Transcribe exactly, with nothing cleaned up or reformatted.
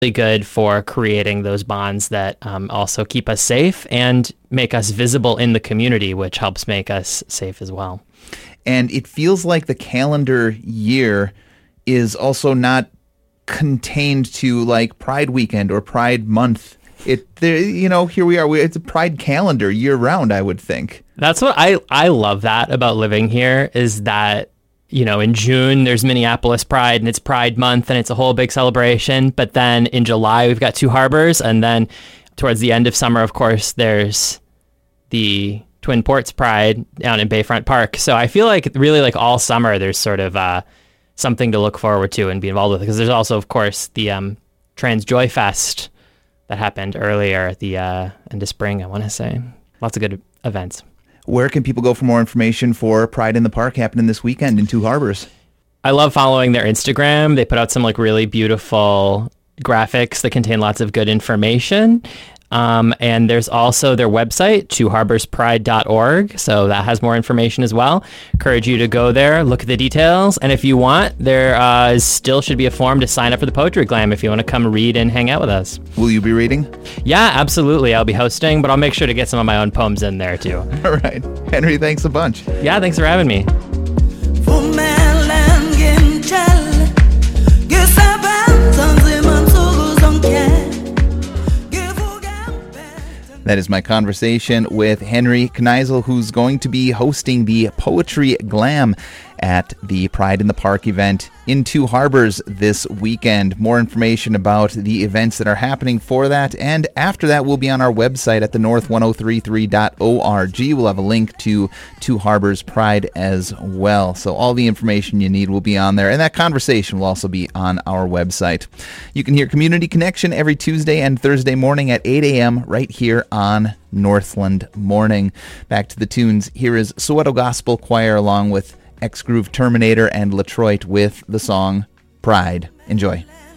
really good for creating those bonds that um, also keep us safe and make us visible in the community, which helps make us safe as well. And it feels like the calendar year is also not contained to like Pride Weekend or Pride Month. It, there, you know, here we are. We, it's a Pride calendar year round, I would think. That's what I, I love that about living here is that, you know, in June, there's Minneapolis Pride and it's Pride Month and it's a whole big celebration. But then in July, we've got Two Harbors. And then towards the end of summer, of course, there's the Twin Ports Pride down in Bayfront Park. So I feel like really like all summer, there's sort of uh, something to look forward to and be involved with. Because there's also, of course, the um, Trans Joy Fest that happened earlier at the uh, end of spring, I want to say. Lots of good events. Where can people go for more information for Pride in the Park happening this weekend in Two Harbors? I love following their Instagram. They put out some like really beautiful graphics that contain lots of good information. Um, and there's also their website, two harbors pride dot org. So that has more information as well. Encourage you to go there, look at the details. And if you want, there uh, still should be a form to sign up for the Poetry Glam if you want to come read and hang out with us. Will you be reading? Yeah, absolutely. I'll be hosting, but I'll make sure to get some of my own poems in there too. All right. Henry, thanks a bunch. Yeah, thanks for having me. That is my conversation with Henry Kneisel, who's going to be hosting the Poetry Glam at the Pride in the Park event in Two Harbors this weekend. More information about the events that are happening for that and after that will be on our website at the north ten thirty-three dot org. We'll have a link to Two Harbors Pride as well. So all the information you need will be on there, and that conversation will also be on our website. You can hear Community Connection every Tuesday and Thursday morning at eight a.m. right here on Northland Morning. Back to the tunes. Here is Soweto Gospel Choir along with X-Groove Terminator and Latroit with the song Pride. Enjoy.